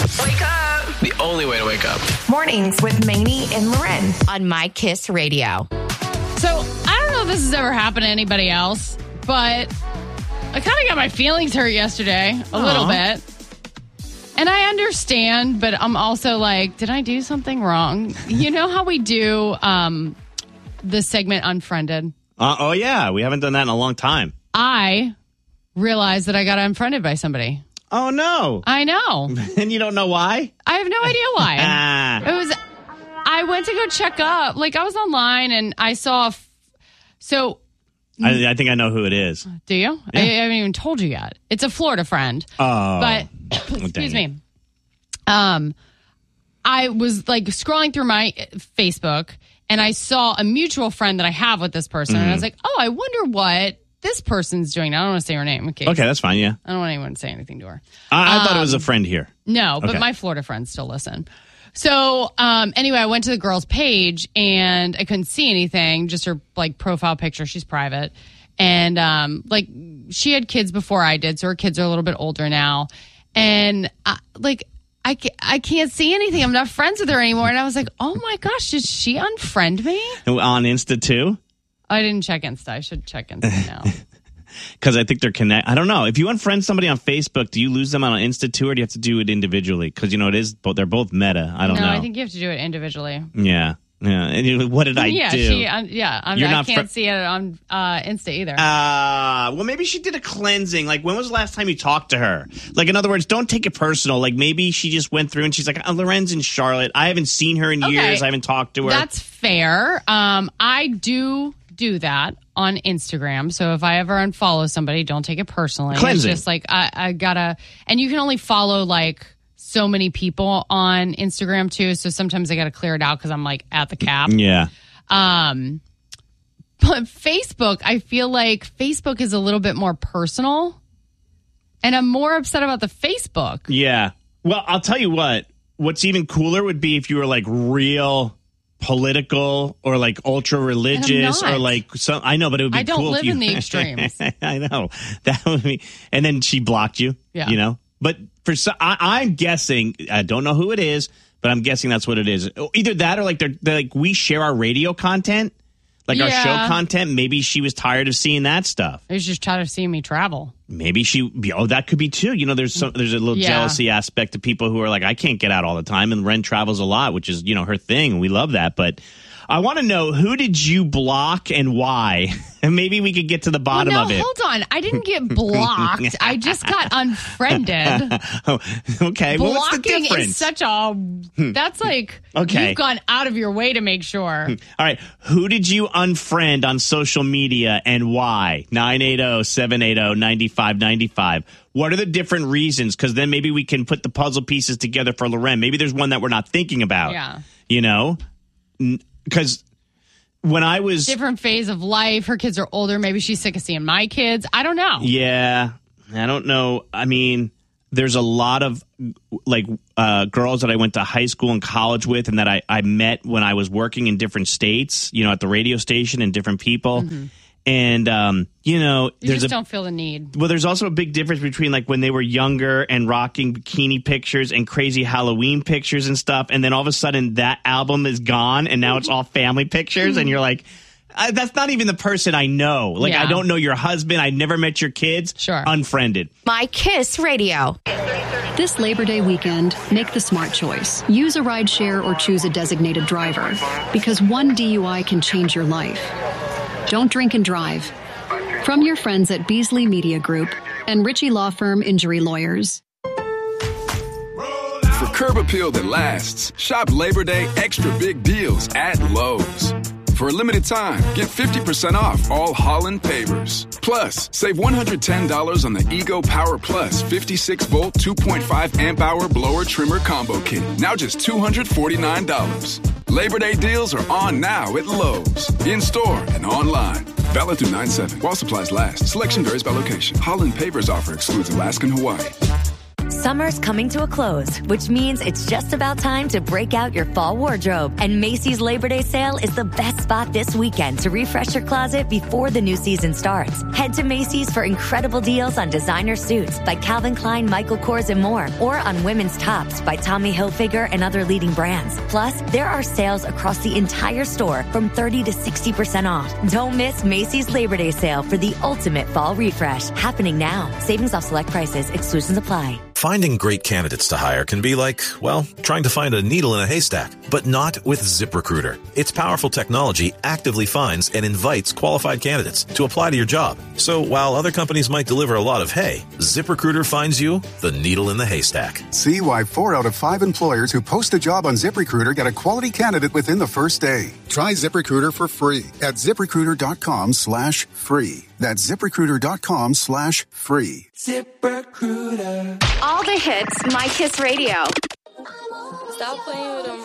Wake up. The only way to wake up. Mornings with Mamie and Loren on My Kiss Radio. So, I don't know if this has ever happened to anybody else, but I kind of got my feelings hurt yesterday a little bit. And I understand, but I'm also like, did I do something wrong? You know how we do the segment Unfriended? Oh, yeah. We haven't done that in a long time. I realized that I got unfriended by somebody. Oh, no. I know. And you don't know why? I have no idea why. I went to go check up. Like, I was online and I saw. I think I know who it is. Do you? Yeah. I haven't even told you yet. It's a Florida friend. Oh. But, excuse me. I was like scrolling through my Facebook and I saw a mutual friend that I have with this person. And I was like, oh, I wonder what this person's doing. I don't want to say her name. Okay, that's fine, yeah. I don't want anyone to say anything to her. I thought it was a friend here. No, but Okay. my Florida friends still listen. So anyway, I went to the girl's page and I couldn't see anything, just her like profile picture. She's private. And like she had kids before I did, so her kids are a little bit older now. And I can't see anything. I'm not friends with her anymore. And I was like, oh my gosh, did she unfriend me? On Insta too? I didn't check Insta. I should check Insta now. Because I think they're connected. I don't know. If you unfriend somebody on Facebook, do you lose them on Insta too, or do you have to do it individually? Because, it is, they're both Meta. I don't know. No, I think you have to do it individually. Yeah. And what did I do? I can't see it on Insta either. Well, maybe she did a cleansing. Like, when was the last time you talked to her? Like, in other words, don't take it personal. Like, maybe she just went through and she's like, Loren's in Charlotte. I haven't seen her in years. I haven't talked to her. That's fair. I do that on Instagram. So if I ever unfollow somebody, don't take it personally. Cleansing. It's just like, I gotta, and you can only follow like so many people on Instagram too. So sometimes I got to clear it out because I'm like at the cap. Yeah. But Facebook, I feel like Facebook is a little bit more personal and I'm more upset about the Facebook. Yeah. Well, I'll tell you what's even cooler would be if you were like real political or like ultra religious or like some. I know, but it would be cool. I don't live if you, in the extremes. I know that would be, and then she blocked you. Yeah. But for I'm guessing, I don't know who it is, but I'm guessing that's what it is. Either that or like they're like we share our radio content, like our show content. Maybe she was tired of seeing that stuff. She was just tired of seeing me travel. Maybe that could be too. There's a little jealousy aspect to people who are like, I can't get out all the time, and Ren travels a lot, which is her thing, and we love that. But I want to know, who did you block and why? And maybe we could get to the bottom of it. Hold on. I didn't get blocked. I just got unfriended. Okay. Well, what's the Blocking difference? is such a... That's like... Okay. You've gone out of your way to make sure. All right. Who did you unfriend on social media and why? 980-780-9595. What are the different reasons? Because then maybe we can put the puzzle pieces together for Loren. Maybe there's one that we're not thinking about. Yeah. Because when I was... Different phase of life. Her kids are older. Maybe she's sick of seeing my kids. I don't know. Yeah. I don't know. I mean, there's a lot of girls that I went to high school and college with and that I met when I was working in different states, at the radio station, and different people. Mm-hmm. And, you just don't feel the need. Well, there's also a big difference between like when they were younger and rocking bikini pictures and crazy Halloween pictures and stuff. And then all of a sudden that album is gone and now it's all family pictures. And you're like, that's not even the person I know. Like, I don't know your husband. I never met your kids. Sure. Unfriended. My Kiss Radio. This Labor Day weekend, make the smart choice. Use a rideshare or choose a designated driver, because one DUI can change your life. Don't drink and drive. From your friends at Beasley Media Group and Ritchie Law Firm Injury Lawyers. For curb appeal that lasts, shop Labor Day extra big deals at Lowe's. For a limited time, get 50% off all Holland pavers. Plus, save $110 on the Ego Power Plus 56-volt 2.5 amp-hour blower trimmer combo kit. Now just $249. Labor Day deals are on now at Lowe's. In-store and online. Valid through 9/7. While supplies last. Selection varies by location. Holland pavers offer excludes Alaska and Hawaii. Summer's coming to a close, which means it's just about time to break out your fall wardrobe. And Macy's Labor Day sale is the best spot this weekend to refresh your closet before the new season starts. Head to Macy's for incredible deals on designer suits by Calvin Klein, Michael Kors, and more, or on women's tops by Tommy Hilfiger and other leading brands. Plus, there are sales across the entire store from 30 to 60% off. Don't miss Macy's Labor Day sale for the ultimate fall refresh. Happening now. Savings off select prices. Exclusions apply. Finding great candidates to hire can be like, well, trying to find a needle in a haystack, but not with ZipRecruiter. Its powerful technology actively finds and invites qualified candidates to apply to your job. So while other companies might deliver a lot of hay, ZipRecruiter finds you the needle in the haystack. See why 4 out of 5 employers who post a job on ZipRecruiter get a quality candidate within the first day. Try ZipRecruiter for free at ZipRecruiter.com/free. That's ZipRecruiter.com/free. ZipRecruiter. All the hits, My Kiss Radio. Stop playing with them.